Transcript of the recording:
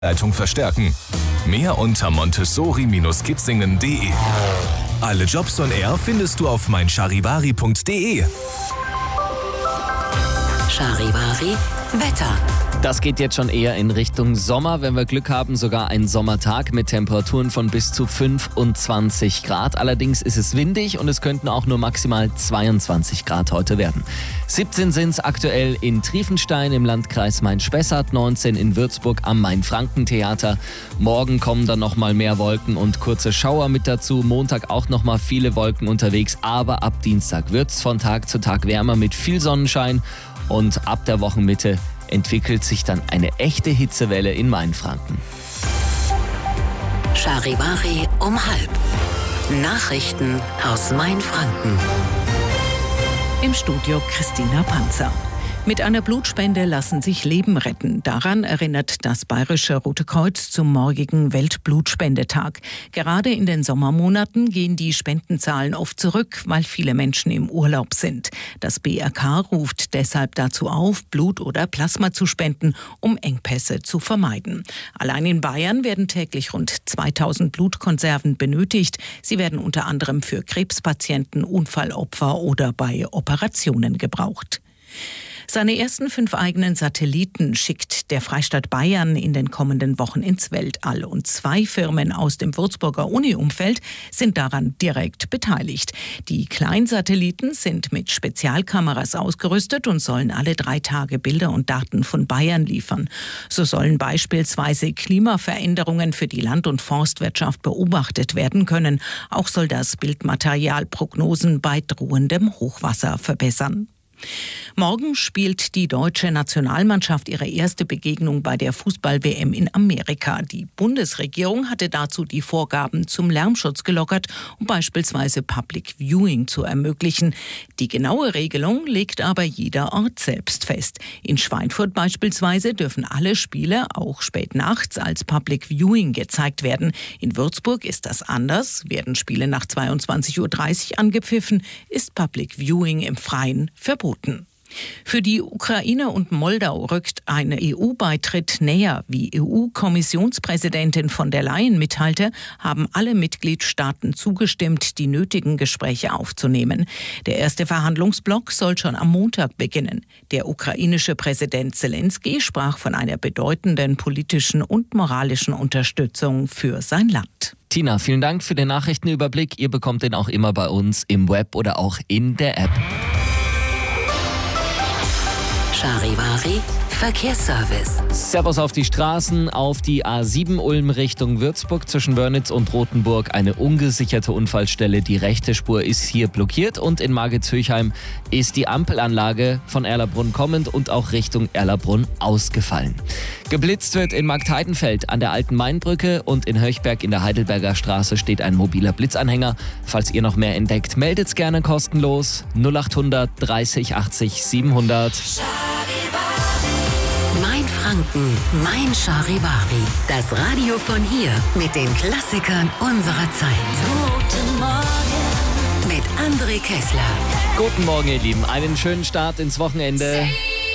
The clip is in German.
Leitung verstärken. Mehr unter montessori-kitzingen.de. Alle Jobs on Air findest du auf meincharivari.de. Charivari Wetter. Das geht jetzt schon eher in Richtung Sommer. Wenn wir Glück haben, sogar ein Sommertag mit Temperaturen von bis zu 25 Grad. Allerdings ist es windig und es könnten auch nur maximal 22 Grad heute werden. 17 sind es aktuell in Triefenstein im Landkreis Main-Spessart, 19 in Würzburg am Main-Franken-Theater. Morgen kommen dann nochmal mehr Wolken und kurze Schauer mit dazu. Montag auch nochmal viele Wolken unterwegs, aber ab Dienstag wird es von Tag zu Tag wärmer mit viel Sonnenschein. Und ab der Wochenmitte entwickelt sich dann eine echte Hitzewelle in Mainfranken. Charivari um 12:30. Nachrichten aus Mainfranken. Im Studio Christina Panzer. Mit einer Blutspende lassen sich Leben retten. Daran erinnert das Bayerische Rote Kreuz zum morgigen Weltblutspendetag. Gerade in den Sommermonaten gehen die Spendenzahlen oft zurück, weil viele Menschen im Urlaub sind. Das BRK ruft deshalb dazu auf, Blut oder Plasma zu spenden, um Engpässe zu vermeiden. Allein in Bayern werden täglich rund 2000 Blutkonserven benötigt. Sie werden unter anderem für Krebspatienten, Unfallopfer oder bei Operationen gebraucht. Seine ersten 5 eigenen Satelliten schickt der Freistaat Bayern in den kommenden Wochen ins Weltall. Und 2 Firmen aus dem Würzburger Uni-Umfeld sind daran direkt beteiligt. Die Kleinsatelliten sind mit Spezialkameras ausgerüstet und sollen alle 3 Tage Bilder und Daten von Bayern liefern. So sollen beispielsweise Klimaveränderungen für die Land- und Forstwirtschaft beobachtet werden können. Auch soll das Bildmaterial Prognosen bei drohendem Hochwasser verbessern. Morgen spielt die deutsche Nationalmannschaft ihre erste Begegnung bei der Fußball-WM in Amerika. Die Bundesregierung hatte dazu die Vorgaben zum Lärmschutz gelockert, um beispielsweise Public Viewing zu ermöglichen. Die genaue Regelung legt aber jeder Ort selbst fest. In Schweinfurt beispielsweise dürfen alle Spiele auch spät nachts als Public Viewing gezeigt werden. In Würzburg ist das anders. Werden Spiele nach 22:30 Uhr angepfiffen, ist Public Viewing im Freien verboten. Für die Ukraine und Moldau rückt ein EU-Beitritt näher. Wie EU-Kommissionspräsidentin von der Leyen mitteilte, haben alle Mitgliedstaaten zugestimmt, die nötigen Gespräche aufzunehmen. Der erste Verhandlungsblock soll schon am Montag beginnen. Der ukrainische Präsident Zelensky sprach von einer bedeutenden politischen und moralischen Unterstützung für sein Land. Tina, vielen Dank für den Nachrichtenüberblick. Ihr bekommt den auch immer bei uns im Web oder auch in der App. Charivari Verkehrsservice. Servus auf die Straßen, auf die A7 Ulm Richtung Würzburg zwischen Wörnitz und Rothenburg eine ungesicherte Unfallstelle. Die rechte Spur ist hier blockiert und in Margitshöchheim ist die Ampelanlage von Erlabrunn kommend und auch Richtung Erlabrunn ausgefallen. Geblitzt wird in Marktheidenfeld an der Alten Mainbrücke und in Höchberg in der Heidelberger Straße steht ein mobiler Blitzanhänger. Falls ihr noch mehr entdeckt, meldet's gerne kostenlos 0800 30 80 700. Mainfranken, Mein Charivari. Das Radio von hier mit den Klassikern unserer Zeit. Guten Morgen mit André Kessler. Guten Morgen, ihr Lieben. Einen schönen Start ins Wochenende.